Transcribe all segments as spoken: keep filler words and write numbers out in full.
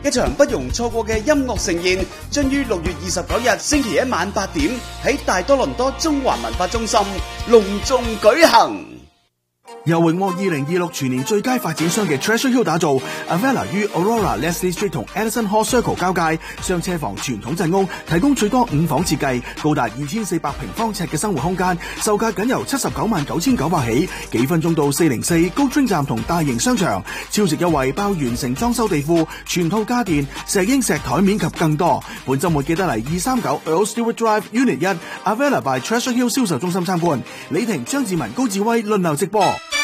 一場不容錯過嘅音樂盛宴，將於六月二十九日星期一晚八點喺大多倫多中環文化中心隆重舉行。 由榮獲二零二六全年最佳發展商嘅 Treasure Hill 打造 ，Avella 於 Aurora Leslie Street 同 Edison Hall Circle 交界，雙車房傳統鎮屋，提供最多五房設計，高達二千四百平方尺嘅生活空間，售價僅由七十九萬九千九百起，幾分鐘到四零四高端站同大型商場，超值優惠包完成裝修地庫、全套家電、石英石台面及更多。本週末記得嚟二三九 Earl Stewart Drive Unit 一 Avella by Treasure Hill 銷售中心參觀。李婷、張志文、高志威輪流直播。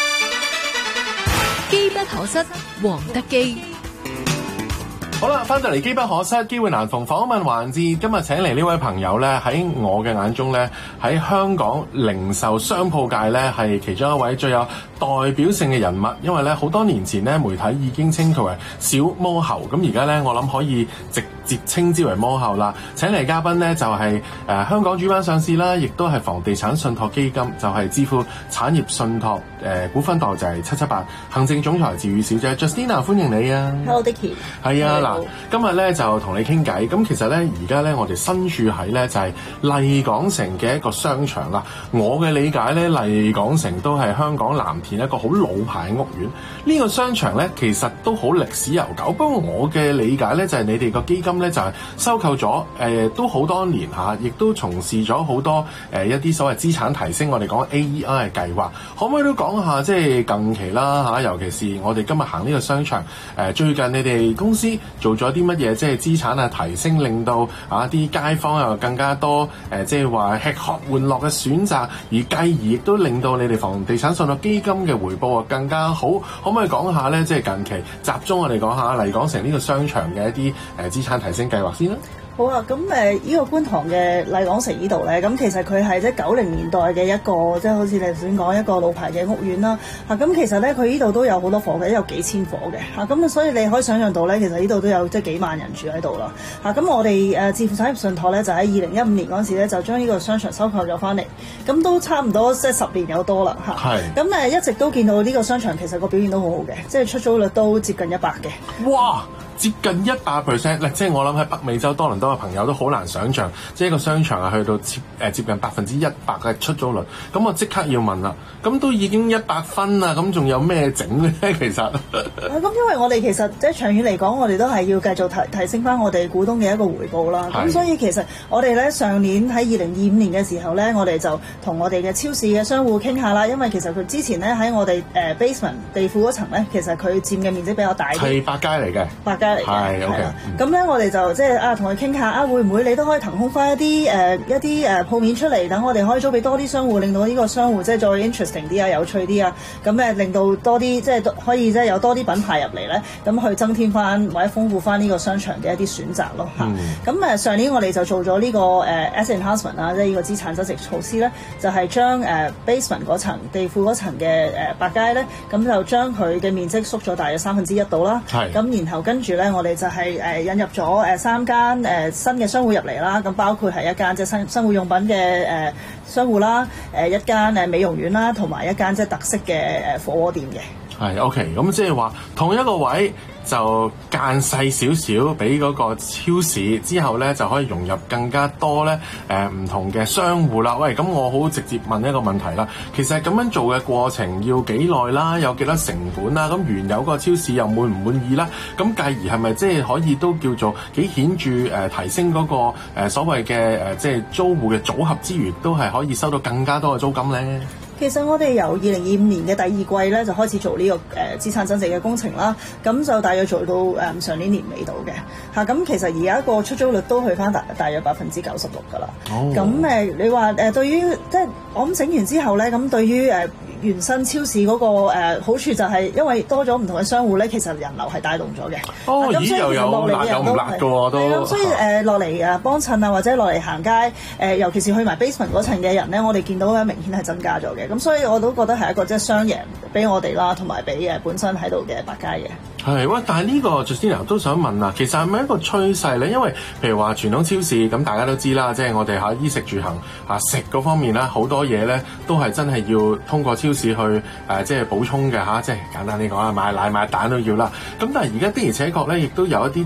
機不可失，黃德基。 好啦，翻到嚟機不可失，機會難逢訪問環節。今日請嚟呢位朋友咧，喺我嘅眼中咧，喺香港零售商鋪界咧，係其中一位最有代表性嘅人物。因為咧，好多年前咧，媒體已經稱佢為小魔后。咁而家咧，我諗可以直接稱之為魔后啦。請嚟嘉賓咧，就係、是、誒、呃、香港主板上市啦，亦都係房地產信託基金，就係置富產業信託誒、呃、股份代號就係七七八，行政總裁趙宇小姐 Justina， 歡迎你啊 ！Hello Dicky， 係啊嗱。今日咧就同你傾偈，咁其實咧而家咧我哋身處喺咧就係麗港城嘅一個商場啦。我嘅理解咧，麗港城都係香港藍田一個好老牌嘅屋苑。呢個商場咧其實都好歷史悠久，不過我嘅理解咧就係你哋個基金咧就係收購咗誒都好多年嚇，亦都從事咗好多誒一啲所謂資產提升，我哋講 A E I 嘅計劃，可唔可以都講下即係近期啦嚇，尤其是我哋今日行呢個商場誒最近你哋公司做咗啲乜嘢即係資產啊提升，令到啊啲街坊又更加多誒即係話吃喝玩樂嘅選擇，而繼而亦都令到你哋房地產信託基金嘅回報啊更加好。可唔可以講下咧？即係近期集中我哋講下麗港城呢個商場嘅一啲誒資產提升計劃先啦。 好啊，咁誒依個觀塘嘅麗港城呢度咧，咁其實佢係即係九零年代嘅一個即係好似你頭先講一個老牌嘅屋苑啦。嚇、啊，咁其實咧佢呢度都有好多伙嘅，有幾千伙嘅嚇。咁、啊、所以你可以想象到咧，其實呢度都有即係幾萬人住喺度啦。嚇、啊，咁我哋誒置富產業信託咧，就喺二零一五年嗰陣時咧，就將呢個商場收購咗翻嚟，咁都差唔多即係十年有多啦嚇。係。咁誒、啊、一直都見到呢個商場其實個表現都好好嘅，即係出租率都接近一百嘅。哇！接近一百 percent 咧，即係我諗喺北美洲多倫多嘅朋友都好難想像，即係一個商場係去到接誒接近百分之一百嘅出租率。咁我即刻要問啦，咁都已經一百分啦，咁仲有咩整咧？其實咁、 啊、因為我哋其實即係長遠嚟講，我哋都係要繼續提提升翻我哋股東嘅一個回報啦。咁所以其實我哋咧上年喺二零二五年嘅時候咧，我哋就同我哋嘅超市嘅商戶傾下啦。因為其實佢之前咧喺我哋誒、呃、basement 地庫嗰層咧，其實佢佔嘅面積比較大啲，係百佳嚟嘅，百佳。係 OK，咁咧我哋就即係啊同佢傾下啊，會唔會你都可以騰空翻一啲誒、呃、一啲誒鋪面出嚟，等我哋可以租俾多啲商戶，令到呢個商戶即係再 interesting 啲啊，有趣啲啊，咁咧令到多啲即係可以即係有多啲品牌入嚟咧，咁去增添翻或者豐富翻呢個商場嘅一啲選擇咯嚇。咁誒、嗯、上年我哋就做咗呢、這個誒、uh, asset enhancement 啊，即係呢個資產增值措施咧，就係、是、將誒、uh, basement 嗰層地庫嗰層嘅誒百佳咧，咁就將佢嘅面積縮咗大約三分之一度啦。係。咁然後跟住咧，我哋就係誒引入咗誒三間誒新嘅商戶入嚟啦，咁包括係一間即係生生活用品嘅誒商戶啦，誒一間誒美容院啦，同埋一間即係特色嘅誒火鍋店嘅。係 OK， 咁即係話同一個位就間細少少，俾嗰個超市之後咧，就可以融入更加多咧誒唔同嘅商戶啦。喂，咁我好直接問一個問題啦，其實咁樣做嘅過程要幾耐啦？有幾多成本啦？咁原有個超市又滿唔滿意啦？咁繼而係咪即係可以都叫做幾顯著誒、呃、提升嗰、那個誒、呃、所謂嘅誒、呃、即係租戶嘅組合之餘，都係可以收到更加多嘅租金咧？其實我哋由二零二五年嘅第二季咧就開始做呢、這個誒、呃、資產增值嘅工程啦，咁就大約做到誒、呃、上年年尾度嘅嚇，咁、啊、其實而家個出租率都去翻大大約百分之九十六㗎啦。咁誒、oh. 呃、你話誒、呃、對於即係我諗整完之後咧，咁對於誒、呃、原生超市嗰、那個、呃、好處就係因為多咗唔同嘅商戶咧，其實人流係帶動咗嘅。哦、oh, 啊，咦又有辣有唔辣㗎喎都。係啊，所以誒落嚟誒幫襯啊，或者落嚟行街誒、呃，尤其是去埋 basement 嗰層嘅人咧，我哋見到咧明顯係增加咗嘅。咁所以我都覺得係一個即係雙贏俾我哋啦，同埋俾誒本身喺度嘅百佳嘅。係喂，但係呢個 Justina 都想問啊，其實係咪一個趨勢咧？因為譬如話傳統超市咁，大家都知啦，即係我哋嚇衣食住行嚇食嗰方面啦，好多嘢咧都係真係要通過超市去誒、呃、即係補充嘅嚇，即係簡單啲講啊，買奶買蛋都要啦。咁但係而家的而且確咧，亦都有一啲